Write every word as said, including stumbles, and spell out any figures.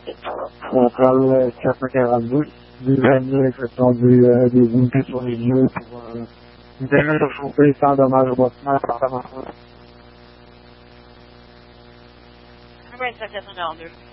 Centrale quatre cent quarante-deux, deux vingt-deux exception des, euh, des unités sur les lieux pour euh, une terrain surchauffé sans dommage au bâtiment appartement. vingt-sept quatre cent quarante-deux.